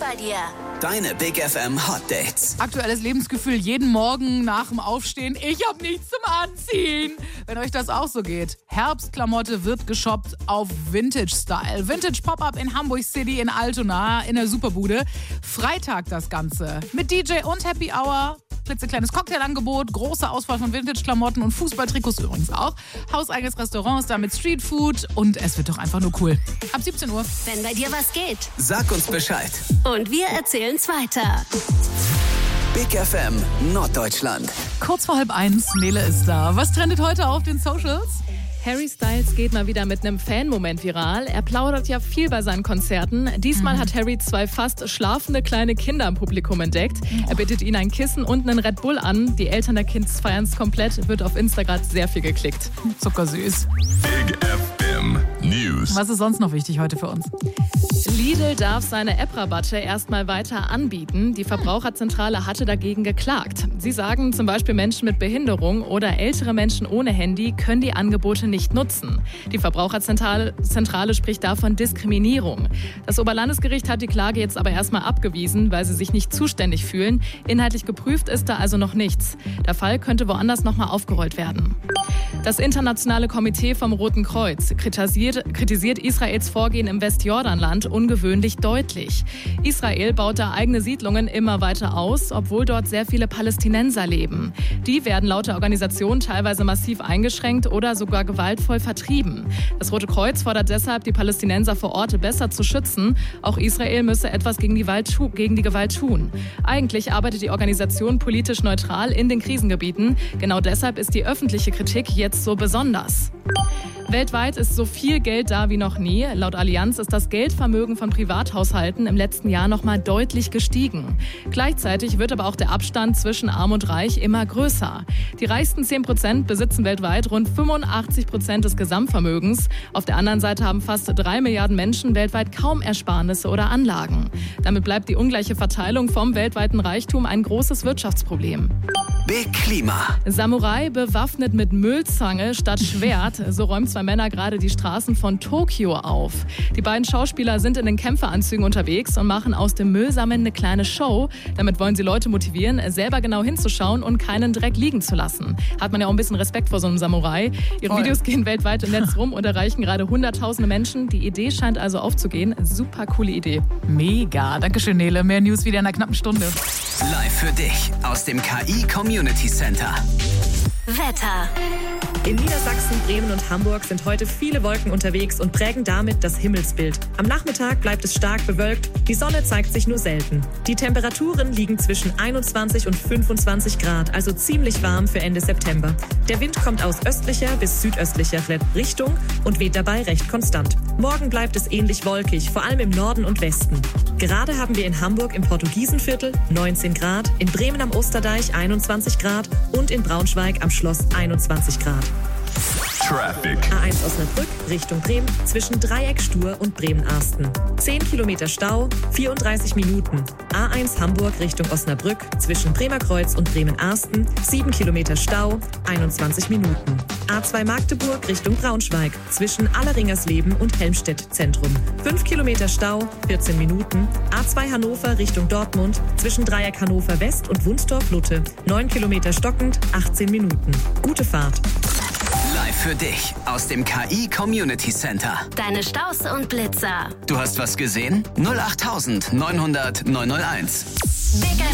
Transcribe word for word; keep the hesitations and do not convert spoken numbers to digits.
bei dir. Deine Big F M Hot Dates. Aktuelles Lebensgefühl jeden Morgen nach dem Aufstehen. Ich hab nichts zum Anziehen. Wenn euch das auch so geht. Herbstklamotte wird geshoppt auf Vintage-Style. Vintage Pop-Up in Hamburg City in Altona in der Superbude. Freitag das Ganze. Mit D J und Happy Hour. Klitzekleines Cocktailangebot, große Auswahl von Vintage-Klamotten und Fußballtrikots übrigens auch. Hauseigenes Restaurant ist da mit Streetfood und es wird doch einfach nur cool. Ab siebzehn Uhr. Wenn bei dir was geht. Sag uns Bescheid. Und wir erzählen's weiter. Big F M Norddeutschland. Kurz vor halb eins, Nele ist da. Was trendet heute auf den Socials? Harry Styles geht mal wieder mit einem Fan-Moment viral. Er plaudert ja viel bei seinen Konzerten. Diesmal mhm. hat Harry zwei fast schlafende kleine Kinder im Publikum entdeckt. Er bittet ihnen ein Kissen und einen Red Bull an. Die Eltern der Kids feiern es komplett. Wird auf Instagram sehr viel geklickt. Zuckersüß. Big F M News. Was ist sonst noch wichtig heute für uns? Lidl darf seine App-Rabatte erstmal weiter anbieten. Die Verbraucherzentrale hatte dagegen geklagt. Sie sagen, zum Beispiel Menschen mit Behinderung oder ältere Menschen ohne Handy können die Angebote nicht nutzen. Die Verbraucherzentrale Zentrale spricht davon Diskriminierung. Das Oberlandesgericht hat die Klage jetzt aber erstmal abgewiesen, weil sie sich nicht zuständig fühlen. Inhaltlich geprüft ist da also noch nichts. Der Fall könnte woanders nochmal aufgerollt werden. Das internationale Komitee vom Roten Kreuz kritisiert, kritisiert Israels Vorgehen im Westjordanland ungewöhnlich deutlich. Israel baut da eigene Siedlungen immer weiter aus, obwohl dort sehr viele Palästinenser leben. Die werden laut der Organisation teilweise massiv eingeschränkt oder sogar gewaltvoll vertrieben. Das Rote Kreuz fordert deshalb, die Palästinenser vor Ort besser zu schützen. Auch Israel müsse etwas gegen die, Gewalt, gegen die Gewalt tun. Eigentlich arbeitet die Organisation politisch neutral in den Krisengebieten. Genau deshalb ist die öffentliche Kritik jetzt so besonders. Weltweit ist so viel Geld da wie noch nie. Laut Allianz ist das Geldvermögen von Privathaushalten im letzten Jahr noch mal deutlich gestiegen. Gleichzeitig wird aber auch der Abstand zwischen Arm und Reich immer größer. Die reichsten zehn Prozent besitzen weltweit rund fünfundachtzig Prozent des Gesamtvermögens. Auf der anderen Seite haben fast drei Milliarden Menschen weltweit kaum Ersparnisse oder Anlagen. Damit bleibt die ungleiche Verteilung vom weltweiten Reichtum ein großes Wirtschaftsproblem. Big Klima. Samurai bewaffnet mit Müllzange statt Schwert. So räumen zwei Männer gerade die Straßen von Tokio auf. Die beiden Schauspieler sind in den Kämpferanzügen unterwegs und machen aus dem Müllsammeln eine kleine Show. Damit wollen sie Leute motivieren, selber genau hinzuschauen und keinen Dreck liegen zu lassen. Hat man ja auch ein bisschen Respekt vor so einem Samurai. Ihre Voll. Videos gehen weltweit im Netz rum und erreichen gerade hunderttausende Menschen. Die Idee scheint also aufzugehen. Super coole Idee. Mega. Dankeschön, Nele. Mehr News wieder in einer knappen Stunde. Live für dich aus dem K I Community Center. Wetter. In Niedersachsen, Bremen und Hamburg sind heute viele Wolken unterwegs und prägen damit das Himmelsbild. Am Nachmittag bleibt es stark bewölkt, die Sonne zeigt sich nur selten. Die Temperaturen liegen zwischen einundzwanzig und fünfundzwanzig Grad, also ziemlich warm für Ende September. Der Wind kommt aus östlicher bis südöstlicher Richtung und weht dabei recht konstant. Morgen bleibt es ähnlich wolkig, vor allem im Norden und Westen. Gerade haben wir in Hamburg im Portugiesenviertel neunzehn Grad, in Bremen am Osterdeich einundzwanzig Grad und in Braunschweig am Schloss einundzwanzig Grad. Traffic. A eins Osnabrück Richtung Bremen zwischen Dreieck Stur und Bremen-Arsten. zehn Kilometer Stau, vierunddreißig Minuten. A eins Hamburg Richtung Osnabrück zwischen Bremerkreuz und Bremen-Arsten. sieben Kilometer Stau, einundzwanzig Minuten. A zwei Magdeburg Richtung Braunschweig zwischen Alleringersleben und Helmstedt Zentrum. fünf Kilometer Stau, vierzehn Minuten. A zwei Hannover Richtung Dortmund zwischen Dreieck Hannover West und Wunstorf-Lutte. neun Kilometer stockend, achtzehn Minuten. Gute Fahrt. Live für dich aus dem K I Community Center. Deine Staus und Blitzer. Du hast was gesehen? null acht neunhundert neunhunderteins. Big